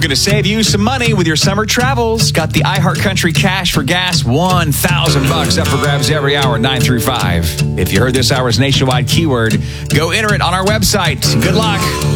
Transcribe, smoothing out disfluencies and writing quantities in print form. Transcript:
Looking to save you some money with your summer travels? Got the iHeartCountry Cash for Gas $1,000 up for grabs every hour, 9 through 5. If you heard this hour's nationwide keyword, go enter it on our website. Good luck.